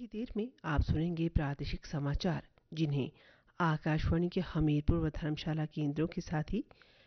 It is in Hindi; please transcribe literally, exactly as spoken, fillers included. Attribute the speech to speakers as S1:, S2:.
S1: ही देर में आप सुनेंगे प्रादेशिक समाचार, जिन्हें आकाशवाणी के हमीरपुर व धर्मशाला केंद्रों के साथ ही